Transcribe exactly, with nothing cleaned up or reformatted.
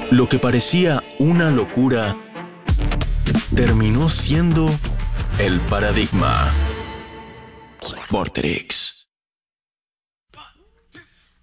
Lo que parecía una locura terminó siendo el paradigma. Vorterix.